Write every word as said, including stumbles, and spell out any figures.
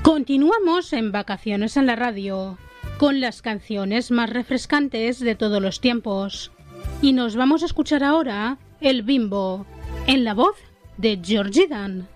Continuamos en Vacaciones en la Radio, con las canciones más refrescantes de todos los tiempos. Y nos vamos a escuchar ahora El Bimbo, en la voz de Georgie Dan.